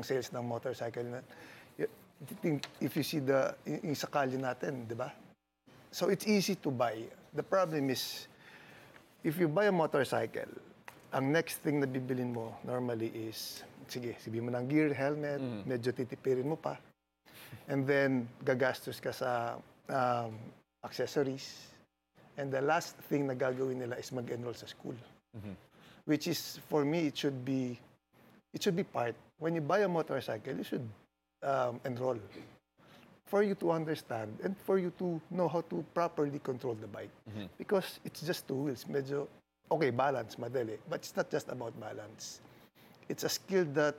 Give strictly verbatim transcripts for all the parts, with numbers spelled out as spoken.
sales ng motorcycle na, if you see the, yung sa kalye natin, di ba? So it's easy to buy. The problem is, if you buy a motorcycle, ang next thing na bibilin mo normally is, sige, sabihin mo ng gear, helmet, mm. medyo titipirin mo pa. And then, gagastos ka sa um, accessories. And the last thing na gagawin nila is mag-enroll sa school. Mm-hmm. Which is, for me, it should be, it should be part. When you buy a motorcycle, you should um, enroll. For you to understand and for you to know how to properly control the bike. Mm-hmm. Because it's just two wheels. Medyo, okay, balance, madali. But it's not just about balance. It's a skill that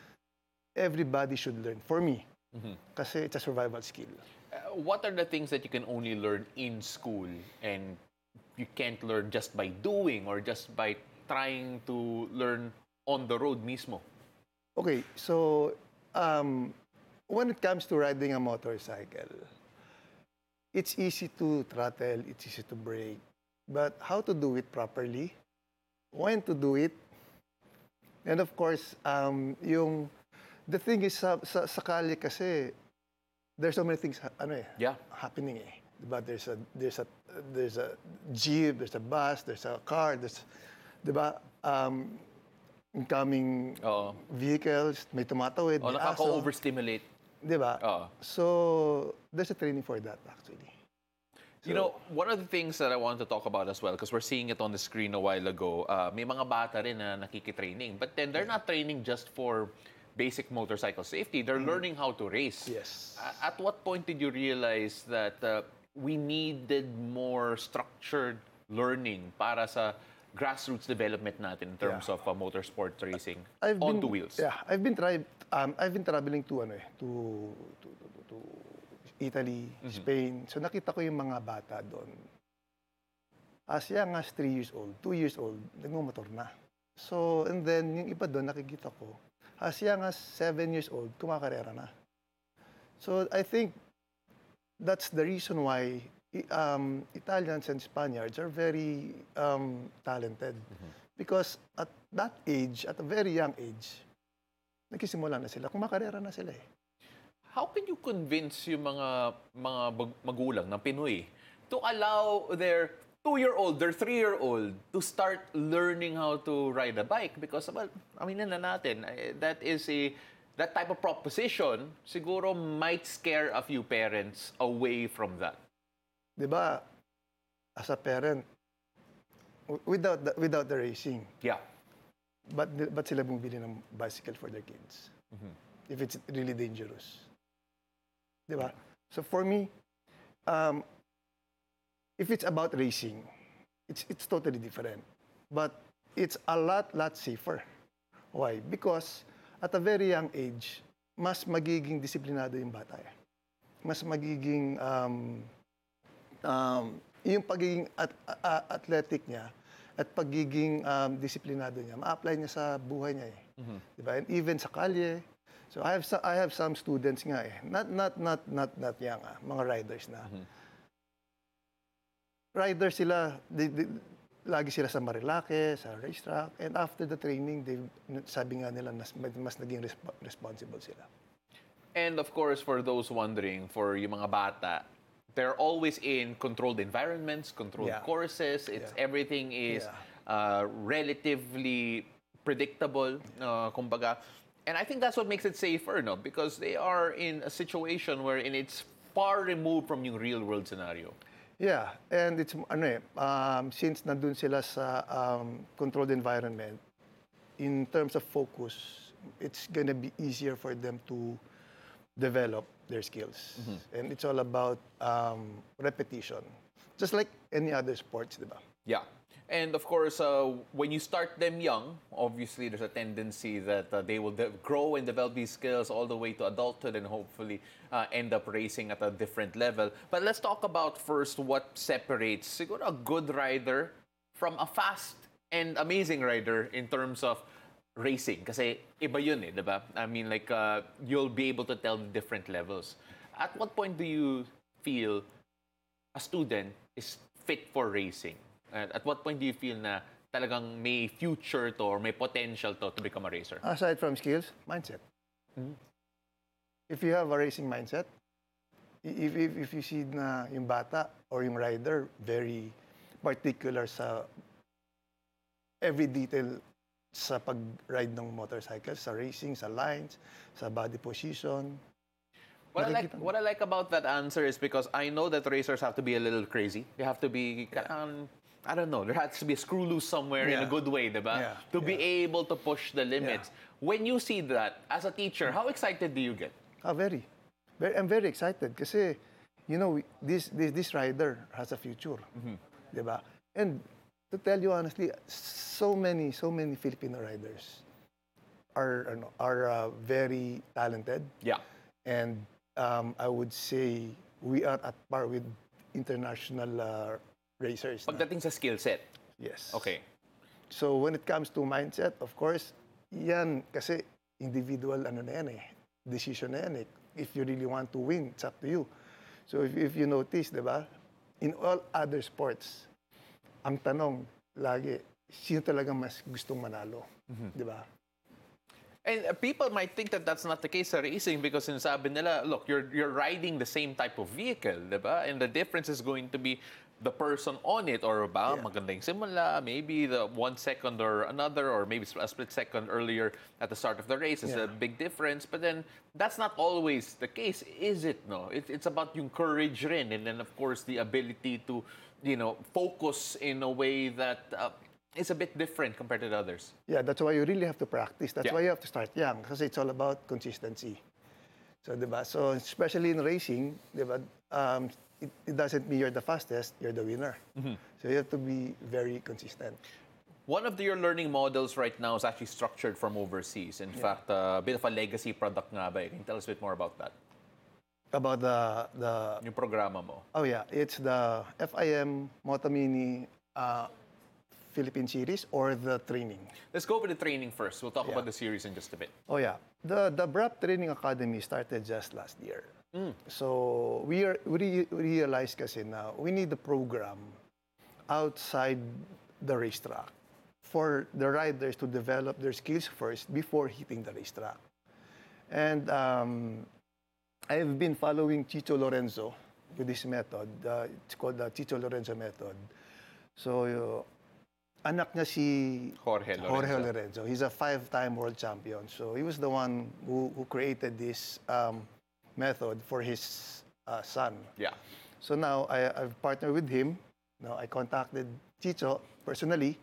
everybody should learn. For me. Mm-hmm. Kasi it's a survival skill. Uh, what are the things that you can only learn in school and you can't learn just by doing or just by trying to learn on the road mismo? Okay, so um, when it comes to riding a motorcycle, it's easy to throttle, it's easy to brake, but how to do it properly, when to do it, and of course, um, yung the thing is sa, sa, sa kalye kasi, there's so many things ano eh, yeah. happening eh. Diba? There's a there's a there's a jeep, there's a bus, there's a car, there's diba? Um, incoming uh-oh. vehicles, may tumatawid, oh, may aso. Nakaka-overstimulate. Diba? Uh-oh. So, there's a training for that actually. So, you know, one of the things that I want to talk about as well, because we're seeing it on the screen a while ago, uh, may mga bata rin na nakikitraining. But then they're not training just for basic motorcycle safety. They're mm. learning how to race. Yes. Uh, at what point did you realize that uh, we needed more structured learning para sa grassroots development natin in terms yeah. of uh, motorsport racing I've on been, two wheels? Yeah, I've been try, um, I've been traveling to ano eh, to to, to, to, to Italy, mm-hmm. Spain. So nakita ko yung mga bata doon. As young as three years old, two years old, nagmumotor na. So, and then yung iba doon nakikita ko, as young as seven years old, kumakarera na. So I think that's the reason why um, Italians and Spaniards are very um, talented. Mm-hmm. Because at that age, at a very young age, nagsisimula na sila, kumakarera na sila eh. How can you convince yung mga mga magulang ng Pinoy to allow their two-year-old, their three-year-old to start learning how to ride a bike? Because, well, aminin na natin, that is a, that type of proposition siguro might scare a few parents away from that. Diba, as a parent, without the, without the racing, yeah. but, but sila bumili ng bicycle for their kids? Mm-hmm. If it's really dangerous. Diba? So for me, um, if it's about racing, it's it's totally different. But it's a lot, lot safer. Why? Because at a very young age, mas magiging disiplinado yung bata. Eh. Mas magiging, um, um, yung pagiging at, uh, athletic niya at pagiging um, disiplinado niya, ma-apply niya sa buhay niya. Eh. Mm-hmm. Diba? And even sa kalye. So I have I have some students nga eh, not not not not not young ah, mga riders na. Mm-hmm. Riders sila, they, they, lagi sila sa Marilake, sa racetrack, and after the training, they sabi nga nila mas, mas naging resp- responsible sila. And of course, for those wondering, for yung mga bata, they're always in controlled environments, controlled yeah. courses. It's yeah. everything is yeah. uh, relatively predictable, uh, kumbaga. And I think that's what makes it safer, no? Because they are in a situation wherein it's far removed from yung real-world scenario. Yeah, and it's, ano eh, um, since nandun sila sa um, controlled environment, in terms of focus, it's gonna be easier for them to develop their skills. Mm-hmm. And it's all about um, repetition. Just like any other sports, di ba? Yeah. And of course, uh, when you start them young, obviously there's a tendency that uh, they will de- grow and develop these skills all the way to adulthood and hopefully uh, end up racing at a different level. But let's talk about first what separates siguro a good rider from a fast and amazing rider in terms of racing. Kasi iba yun eh, diba? I mean, like, uh, you'll be able to tell the different levels. At what point do you feel a student is fit for racing? At what point do you feel na talagang may future to or may potential to to become a racer? Aside from skills, mindset. If you have a racing mindset, i- if, if, if you see na yung bata or yung rider very particular sa every detail sa pag-ride ng motorcycle, sa racing, sa lines, sa body position. What I like Makikita mo. what I like about that answer is because I know that racers have to be a little crazy. They have to be um, I don't know, there has to be a screw loose somewhere in a Yeah. good way, diba? Yeah, To be yeah. able to push the limits. When you see that as a teacher, how excited do you get? Ah, very. very. I'm very excited kasi, you know, we- this this this rider has a future. Di ba? And to tell you honestly, so many, so many Filipino riders are, ano, are uh, very talented. Yeah. And um, I would say we are at par with international uh, racers. na. Pagdating sa skill set. Yes. Okay. So when it comes to mindset, of course, yan kasi individual ano na yan eh, decision na yan eh. If you really want to win, it's up to you. So if, if you notice, di ba, in all other sports, ang tanong lagi, sino talagang mas gustong manalo? Di ba? And uh, people might think that that's not the case sa racing because sinasabi nila, look, you're you're riding the same type of vehicle, diba? And the difference is going to be the person on it or ba, Yeah. magandang simula, maybe the one second or another or maybe a split second earlier at the start of the race is a Yeah. big difference. But then that's not always the case, is it? No, it, it's about yung courage rin, and then of course the ability to, you know, focus in a way that uh, is a bit different compared to the others. Yeah, that's why you really have to practice. That's Yeah. why you have to start young kasi it's all about consistency. So, di ba? So, especially in racing, di ba, um, it, it doesn't mean you're the fastest, you're the winner. So, you have to be very consistent. One of the, your learning models right now is actually structured from overseas. In fact, uh, a bit of a legacy product nga ba? Can you tell us a bit more about that? About the, the Yung programa mo. oh yeah, it's the F I M Motomini uh, Philippine Series or the training. Let's go with the training first. We'll talk Yeah. about the series in just a bit. Oh yeah, the the B R A P Training Academy started just last year. So we are we re- realized kasi na we need a program outside the racetrack for the riders to develop their skills first before hitting the racetrack. And um, I've been following Chicho Lorenzo with this method. Uh, it's called the Chicho Lorenzo method. So uh, anak niya si Jorge Lorenzo. Jorge Lorenzo. He's a five-time world champion. So he was the one who, who created this um, method for his uh, son. Yeah. So now I, I've partnered with him. Now I contacted Chicho personally.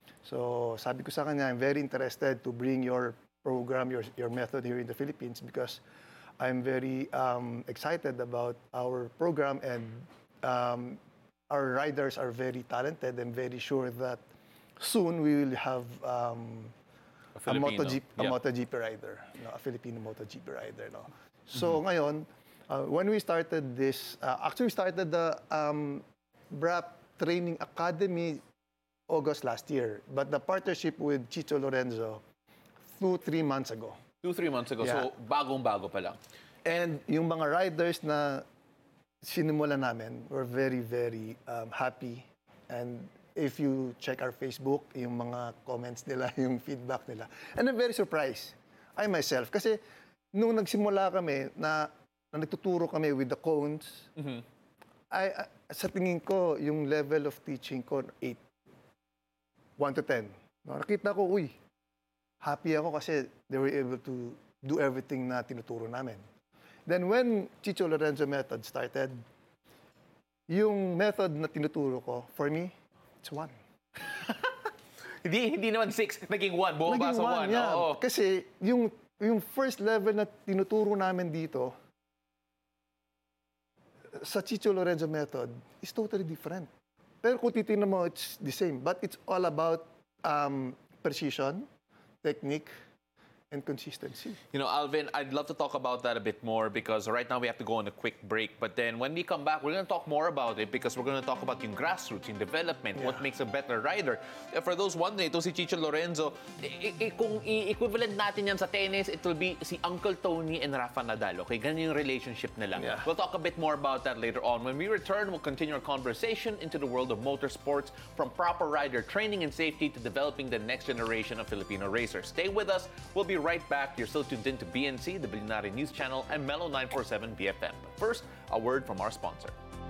So sabi ko sa kanya, I'm very interested to bring your program, your, your method here in the Philippines because I'm very um, excited about our program and um, our riders are very talented and very sure that soon we will have um, A a, Filipino. MotoGP, a Yeah. MotoGP rider, no, a Filipino MotoGP rider. No? So ngayon, uh, when we started this, uh, actually we started the um, B R A P Training Academy August last year, but the partnership with Chicho Lorenzo two, three months ago. Two, three months ago. Yeah. So, bagong-bago pa lang. And yung mga riders na sinimula namin were very, very um, happy. And if you check our Facebook, yung mga comments nila, yung feedback nila. And I'm very surprised. I myself. Kasi nung nagsimula kami, na, na nagtuturo kami with the cones, I, I- sa tingin ko, yung level of teaching ko, eight. one to ten. No, nakita ko, uy, happy ako kasi they were able to do everything na tinuturo namin. Then when Chicho Lorenzo method started, yung method na tinuturo ko, for me, it's one. Hindi hindi naman six, naging one. Bumaba Naging sa one, one. yeah. Oo. Kasi yung, yung first level na tinuturo namin dito, sa Chicho Lorenzo method, is totally different. Pero kung titignan mo, it's the same. But it's all about um, precision, technique, and consistency. You know, Alvin, I'd love to talk about that a bit more because right now we have to go on a quick break. But then when we come back, we're going to talk more about it because we're going to talk about yung grassroots, yung development, what Yeah. makes a better rider. Uh, For those wondering, ito si Chicho Lorenzo, i- i- kung i-equivalent natin yan sa tennis, it will be si Uncle Tony and Rafa Nadal. Okay, ganyan yung relationship nila. Yeah. We'll talk a bit more about that later on. When we return, we'll continue our conversation into the world of motorsports, from proper rider training and safety to developing the next generation of Filipino racers. Stay with us. We'll be right back. You're still tuned in to B N C, the Bilyonary News Channel, and Mellow nine forty-seven B F M. But first, a word from our sponsor.